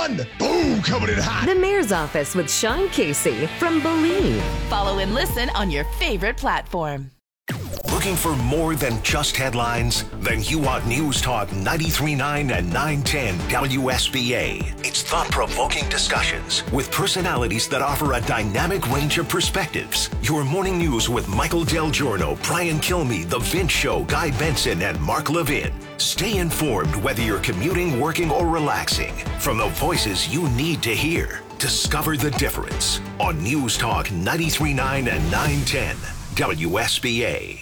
fun. Boom, coming in hot. The Mayor's Office with Sean Casey from Believe. Follow and listen on your favorite platform. Looking for more than just headlines? Then you want News Talk 93.9 and 910 WSBA. It's thought-provoking discussions with personalities that offer a dynamic range of perspectives. Your morning news with Michael Del Giorno, Brian Kilmeade, The Vince Show, Guy Benson, and Mark Levin. Stay informed whether you're commuting, working, or relaxing. From the voices you need to hear. Discover the difference on News Talk 93.9 and 910 WSBA.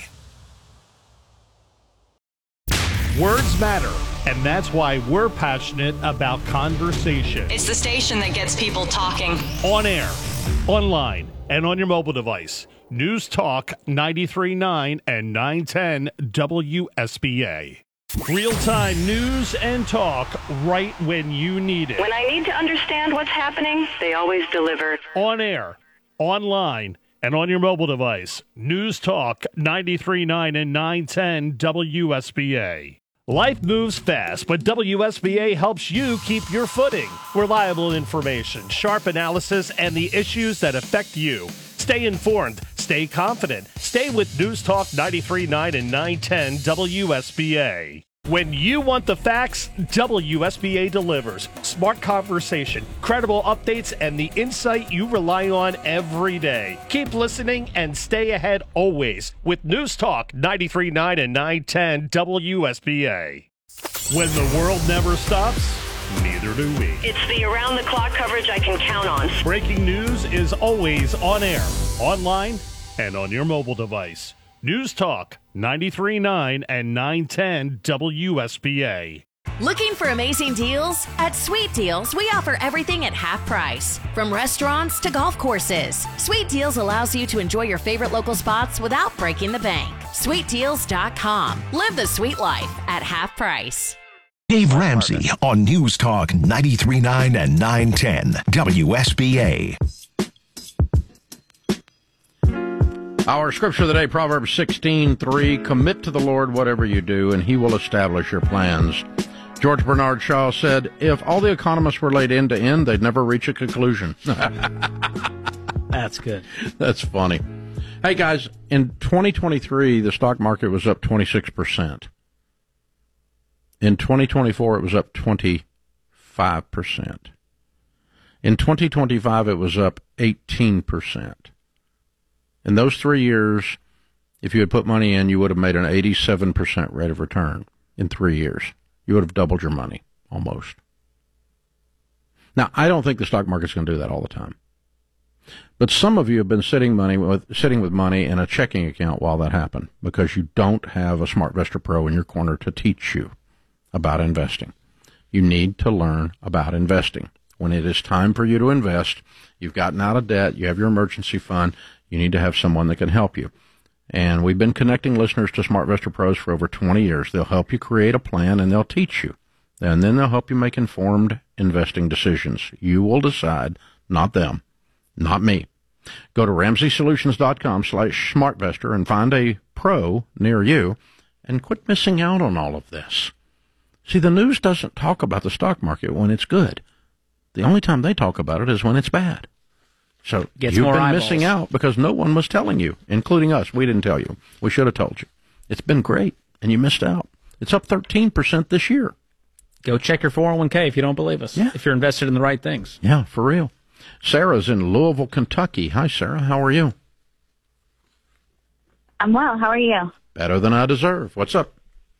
Words matter, and that's why we're passionate about conversation. It's the station that gets people talking. On air, online, and on your mobile device. News Talk 93.9 and 910 WSBA. Real-time news and talk right when you need it. When I need to understand what's happening, they always deliver. On air, online, and on your mobile device. News Talk 93.9 and 910 WSBA. Life moves fast, but WSBA helps you keep your footing. Reliable information, sharp analysis, and the issues that affect you. Stay informed, stay confident, stay with News Talk 93.9 and 910 WSBA. When you want the facts, WSBA delivers. Smart conversation, credible updates, and the insight you rely on every day. Keep listening and stay ahead always with News Talk 93.9 and 910 WSBA. When the world never stops, neither do we. It's the around-the-clock coverage I can count on. Breaking news is always on air, online, and on your mobile device. News Talk 93.9 and 910 WSBA. Looking for amazing deals? At Sweet Deals, we offer everything at half price. From restaurants to golf courses, Sweet Deals allows you to enjoy your favorite local spots without breaking the bank. SweetDeals.com. Live the sweet life at half price. Dave Ramsey on News Talk 93.9 and 910 WSBA. Our scripture of the day, Proverbs 16:3, commit to the Lord whatever you do, and he will establish your plans. George Bernard Shaw said, if all the economists were laid end to end, they'd never reach a conclusion. That's good. That's funny. Hey, guys, in 2023, the stock market was up 26%. In 2024, it was up 25%. In 2025, it was up 18%. In those 3 years, if you had put money in, you would have made an 87% rate of return in 3 years. You would have doubled your money, almost. Now, I don't think the stock market's going to do that all the time. But some of you have been sitting with money in a checking account while that happened because you don't have a SmartVestor Pro in your corner to teach you about investing. You need to learn about investing. When it is time for you to invest, you've gotten out of debt, you have your emergency fund, you need to have someone that can help you. And we've been connecting listeners to SmartVestor Pros for over 20 years. They'll help you create a plan, and they'll teach you. And then they'll help you make informed investing decisions. You will decide, not them, not me. Go to RamseySolutions.com/SmartVestor and find a pro near you and quit missing out on all of this. See, the news doesn't talk about the stock market when it's good. The only time they talk about it is when it's bad. So you've been missing out because no one was telling you, including us. We didn't tell you. We should have told you. It's been great, and you missed out. It's up 13% this year. Go check your 401k if you don't believe us. Yeah. If you're invested in the right things. Yeah, for real. Sarah's in Louisville, Kentucky. Hi, Sarah. How are you? I'm well. How are you? Better than I deserve. What's up?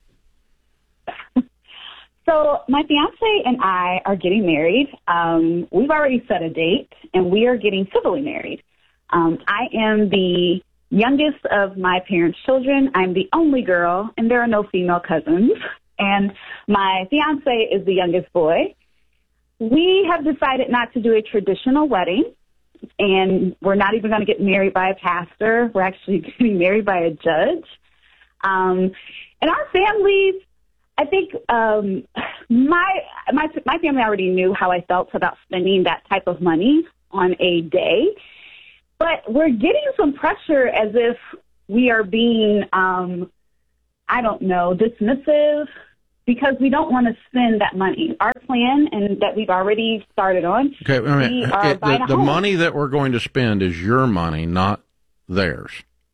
So my fiance and I are getting married. We've already set a date, and we are getting civilly married. I am the youngest of my parents' children. I'm the only girl, and there are no female cousins. And my fiance is the youngest boy. We have decided not to do a traditional wedding, and we're not even going to get married by a pastor. We're actually getting married by a judge. And our families, I think my family already knew how I felt about spending that type of money on a day, but we're getting some pressure as if we are being, dismissive because we don't want to spend that money. Our plan, and that we've already started on, okay, we are buying a the home. money that we're going to spend is your money, not theirs.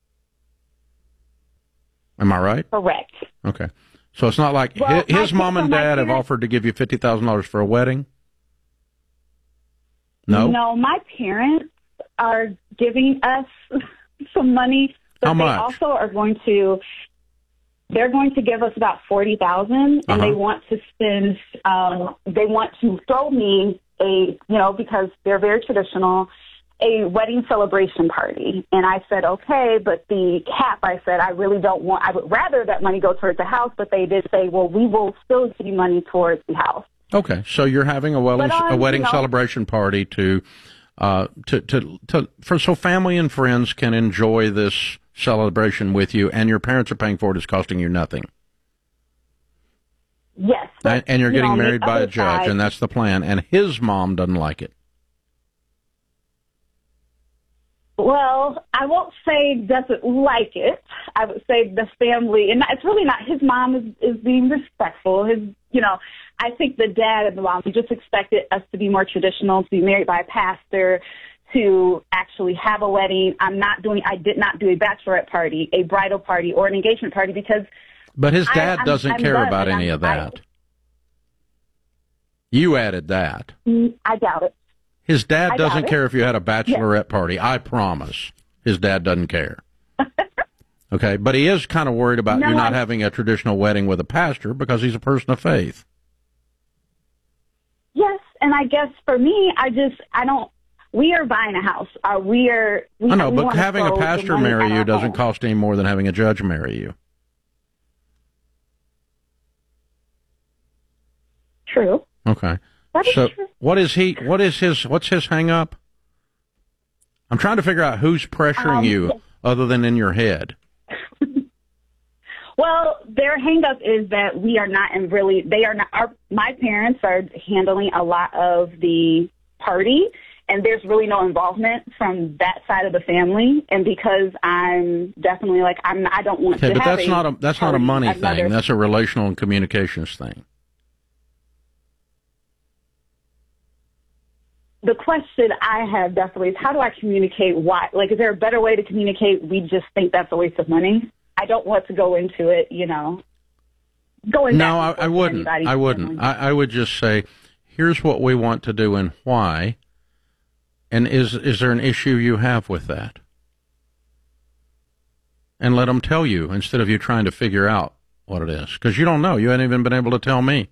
Am I right? Correct. Okay. So it's not like Well, his mom and dad have parents- offered to give you $50,000 for a wedding? No? No, my parents are giving us some money, but How much? they also are going to. They're going to give us about $40,000, and Uh-huh. they want to spend. They want to throw me because they're very traditional, a wedding celebration party. And I said, okay, but the cap, I said, I really don't want. I would rather that money go towards the house, but they did say, well, we will still give you money towards the house. Okay, so you're having a wedding celebration party so family and friends can enjoy this celebration with you, and your parents are paying for it. It's costing you nothing. Yes, but, And you're getting married by a other judge, side- and that's the plan. And his mom doesn't like it. Well, I won't say doesn't like it. I would say the family, and it's really not his mom is being respectful. I think the dad and the mom just expected us to be more traditional, to be married by a pastor, to actually have a wedding. I did not do a bachelorette party, a bridal party, or an engagement party because. But his dad I'm doesn't care done, about and any I'm of that. You added that. I doubt it. His dad I doesn't doubt it. care if you had a bachelorette party. I promise. His dad doesn't care. Okay, but he is kind of worried about you not having a traditional wedding with a pastor because he's a person of faith. Yes, and I guess for me, I don't. We are buying a house. I know, but having a pastor marry you doesn't cost any more than having a judge marry you. True. Okay. That is So true. what's his hang up? I'm trying to figure out who's pressuring you other than in your head. Well, their hang up is that we are not my parents are handling a lot of the party, and there's really no involvement from that side of the family. And because I'm definitely I don't want to Okay, but have that's not a money thing. That's a relational and communications thing. The question I have definitely is, how do I communicate why? Is there a better way to communicate? We just think that's a waste of money. I don't want to go into it, going No, back and I forth with wouldn't. anybody. I wouldn't. I would just say, here's what we want to do and why. And is there an issue you have with that? And let them tell you instead of you trying to figure out what it is. Because you don't know. You haven't even been able to tell me.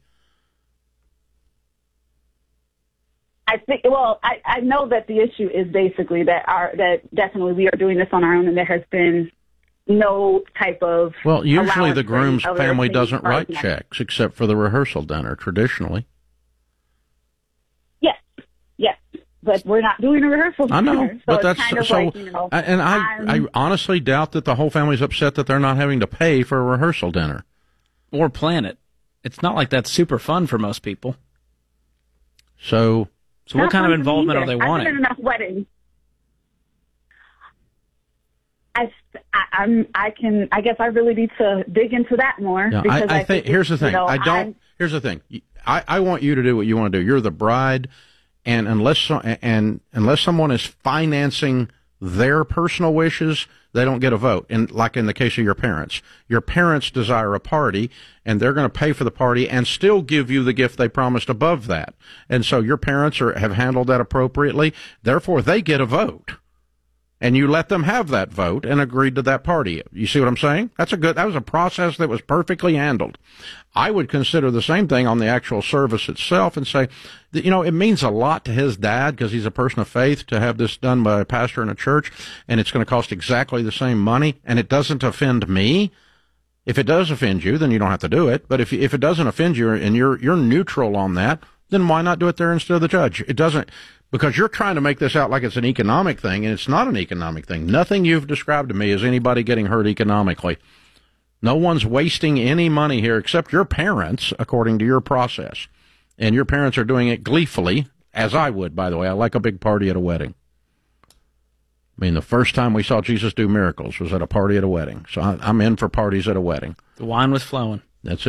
I think. Well, I know that the issue is basically that definitely we are doing this on our own, and there has been no type of. Well, usually allowance the for groom's other family things doesn't like write that. checks except for the rehearsal dinner. Traditionally, Yes, but we're not doing a rehearsal. I know, dinner, so but it's that's kind of so. I honestly doubt that the whole family's upset that they're not having to pay for a rehearsal dinner Or plan it. It's not like that's super fun for most people. So what kind of involvement are they I've been wanting? in enough weddings. I guess I really need to dig into that more. Yeah, because I think here's the thing. Here's the thing. I want you to do what you want to do. You're the bride, and unless someone is financing their personal wishes, they don't get a vote. And like in the case of your parents desire a party, and they're going to pay for the party and still give you the gift they promised above that. And so your parents have handled that appropriately. Therefore, they get a vote. And you let them have that vote and agreed to that party. You see what I'm saying? That was a process that was perfectly handled. I would consider the same thing on the actual service itself and say, that, it means a lot to his dad because he's a person of faith to have this done by a pastor in a church, and it's going to cost exactly the same money, and it doesn't offend me. If it does offend you, then you don't have to do it. But if it doesn't offend you and you're neutral on that, then why not do it there instead of the judge? It doesn't. Because you're trying to make this out like it's an economic thing, and it's not an economic thing. Nothing you've described to me is anybody getting hurt economically. No one's wasting any money here except your parents, according to your process. And your parents are doing it gleefully, as I would, by the way. I like a big party at a wedding. I mean, the first time we saw Jesus do miracles was at a party at a wedding. So I'm in for parties at a wedding. The wine was flowing. That's it.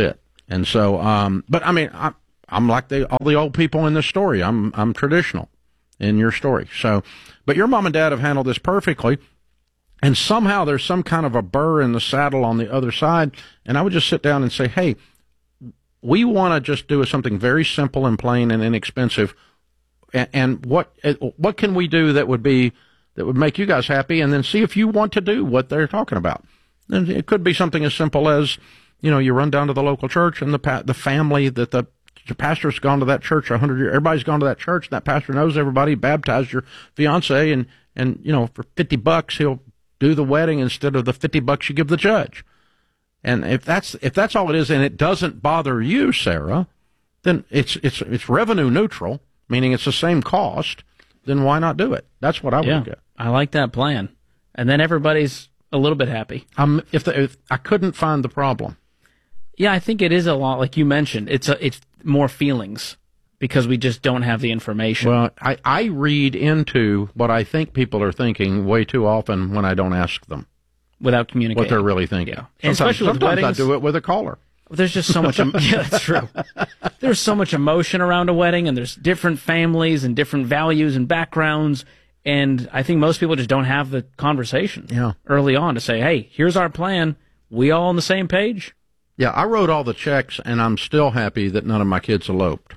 And so, but I mean, I'm like all the old people in this story. I'm traditional in your story. So, but your mom and dad have handled this perfectly. And somehow there's some kind of a burr in the saddle on the other side. And I would just sit down and say, hey, we want to just do something very simple and plain and inexpensive. And what can we do that would make you guys happy? And then see if you want to do what they're talking about. And it could be something as simple as, you run down to the local church and the family that the pastor's gone to that church 100 years. Everybody's gone to that church. And that pastor knows everybody. Baptized your fiance, and for $50 he'll do the wedding instead of the $50 you give the judge. And if that's all it is, and it doesn't bother you, Sarah, then it's revenue neutral, meaning it's the same cost. Then why not do it? That's what I would get. I like that plan, and then everybody's a little bit happy. If I couldn't find the problem. Yeah, I think it is a lot, like you mentioned. It's more feelings because we just don't have the information. Well, I read into what I think people are thinking way too often when I don't ask them. Without communicating. What they're really thinking. Yeah. And especially with sometimes weddings. I do it with a caller. There's just so much. Yeah, that's true. There's so much emotion around a wedding, and there's different families and different values and backgrounds. And I think most people just don't have the conversation early on to say, hey, here's our plan. We all on the same page? Yeah, I wrote all the checks, and I'm still happy that none of my kids eloped.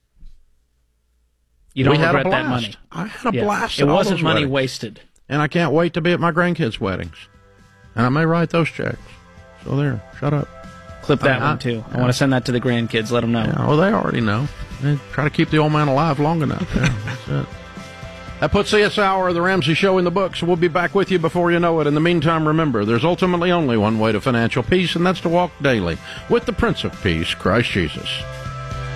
You don't regret that money. I had a blast. It wasn't money weddings. wasted. And I can't wait to be at my grandkids' weddings. And I may write those checks. So there, shut up. Clip that one, too. I want to send that to the grandkids. Let them know. Yeah, well, they already know. They try to keep the old man alive long enough. Yeah, that's it. That puts this hour of the Ramsey Show in the books. We'll be back with you before you know it. In the meantime, remember, there's ultimately only one way to financial peace, and that's to walk daily with the Prince of Peace, Christ Jesus.